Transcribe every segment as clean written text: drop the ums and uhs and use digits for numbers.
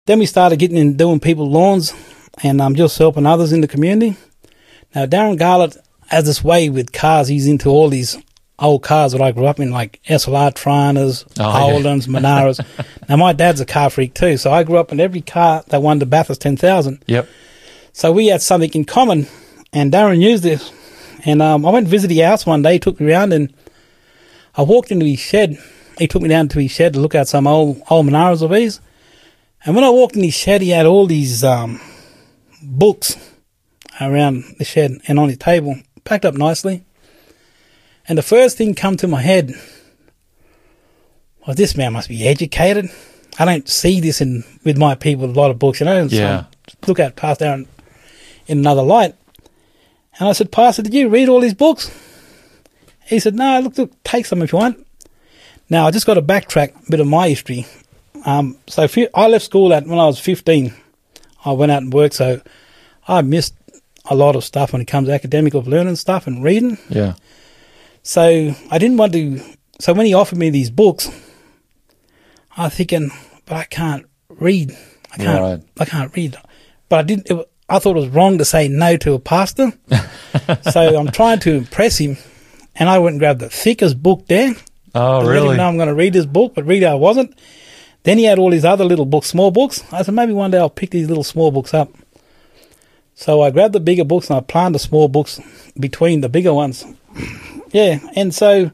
Then we started getting in doing people's lawns and just helping others in the community. Now, Darren Garlett has this way with cars. He's into all these old cars that I grew up in, like SLR Trianas, Holdens, Monaras. Now, my dad's a car freak too, so I grew up in every car that won the Bathurst 10,000. Yep. So we had something in common, and Darren used this. And I went to visit his house one day. He took me around, and I walked into his shed. He took me down to his shed to look at some old Monaras of his. And when I walked in his shed, he had all these books around the shed and on his table, packed up nicely. And the first thing come to my head was, this man must be educated. I don't see this with my people, a lot of books, you know. Yeah. So look at Pastor Darren in another light. And I said, Pastor, did you read all these books? He said, no, look, take some if you want. Now, I just got to backtrack a bit of my history. So I left school when I was 15. I went out and worked, so I missed a lot of stuff when it comes to academic of learning stuff and reading. Yeah. So I didn't want to. So when he offered me these books, I was thinking, but I can't read. I can't read. But I didn't. I thought it was wrong to say no to a pastor. So I'm trying to impress him, and I went and grabbed the thickest book there. Oh, really? Let him know I'm going to read this book, but really I wasn't. Then he had all these other little books, small books. I said, maybe one day I'll pick these little small books up. So I grabbed the bigger books and I planted the small books between the bigger ones. Yeah, and so,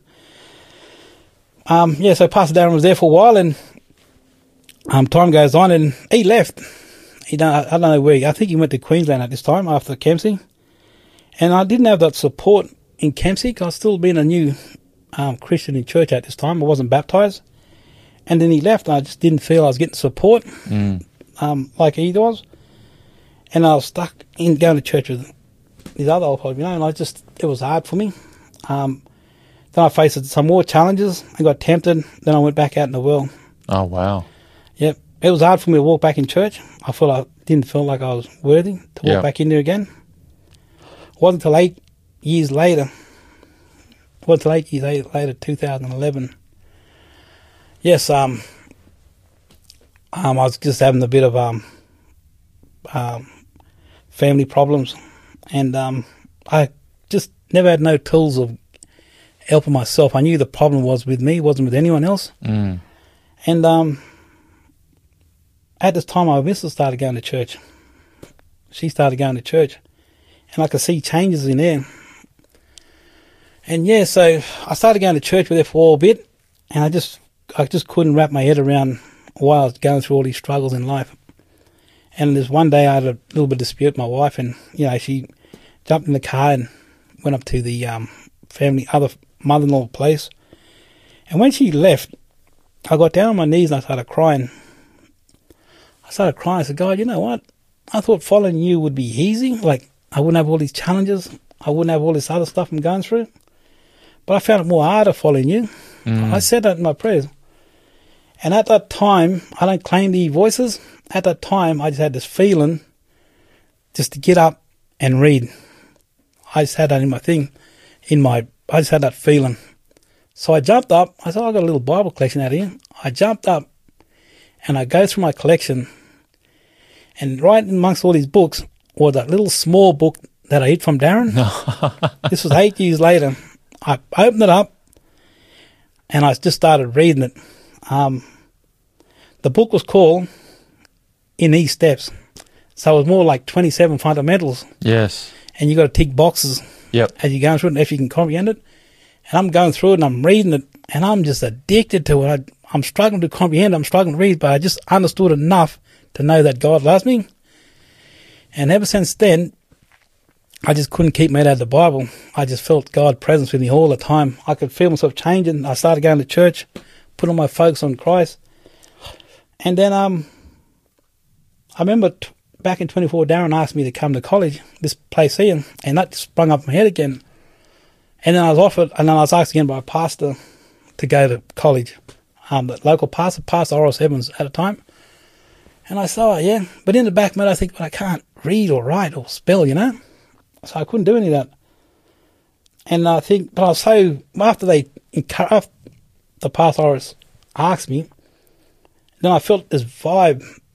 so Pastor Darren was there for a while, and time goes on, and he left. I don't know where. I think he went to Queensland at this time after Kempsey. And I didn't have that support in Kempsey because I was still being a new Christian in church at this time. I wasn't baptised. And then he left, and I just didn't feel I was getting support like he was. And I was stuck in going to church with these other old people, and it was hard for me. Then I faced some more challenges. I got tempted. Then I went back out in the world. Oh, wow. Yep. It was hard for me to walk back in church. I didn't feel like I was worthy to walk back in there again. It wasn't until 8 years later, 2011. Yes, I was just having a bit of family problems, and I just never had no tools of helping myself. I knew the problem was with me, it wasn't with anyone else. And at this time, my missus started going to church. She started going to church, and I could see changes in there. And yeah, so I started going to church with her for a bit, and I just couldn't wrap my head around why I was going through all these struggles in life. And there's one day I had a little bit of dispute with my wife, and she jumped in the car and went up to the other mother-in-law place. And when she left, I got down on my knees and I started crying. I said, God, you know what? I thought following you would be easy. Like, I wouldn't have all these challenges. I wouldn't have all this other stuff I'm going through. But I found it more harder following you. I said that in my prayers. And at that time, I don't claim the voices. At that time, I just had this feeling just to get up and read. I just had that in my thing. I just had that feeling. So I jumped up. I said, I got a little Bible collection out here. I jumped up and I go through my collection. And right amongst all these books was that little small book that I hid from Darren. This was 8 years later. I opened it up and I just started reading it. The book was called In These Steps. So it was more like 27 fundamentals. Yes. And you got to tick boxes as you're going through it, and if you can comprehend it. And I'm going through it and I'm reading it, and I'm just addicted to it. I'm struggling to comprehend, I'm struggling to read, but I just understood enough to know that God loves me. And ever since then, I just couldn't keep my head out of the Bible. I just felt God's presence with me all the time. I could feel myself changing. I started going to church, put all my focus on Christ. And then I remember back in 24, Darren asked me to come to college, this place here, and that sprung up my head again. And then I was offered, and then I was asked again by a pastor to go to college. The local pastor, Pastor Horace Evans at the time. And I said, oh, yeah. But in the back of my head, I think, well, I can't read or write or spell, you know. So I couldn't do any of that. And I think, but I was so, after the Pastor Horace asked me, then I felt this vibe